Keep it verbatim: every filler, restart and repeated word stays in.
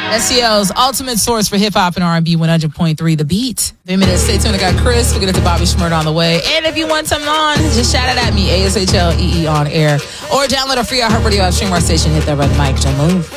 S C L's ultimate source for hip-hop and R and B, one hundred point three The Beat. In minutes, stay tuned. I got Chris. We'll get into Bobby Shmurda on the way. And if you want something on, just shout it at me, A S H L E E on air. Or download a free iHeartRadio app, stream our station, hit that red mic, don't move.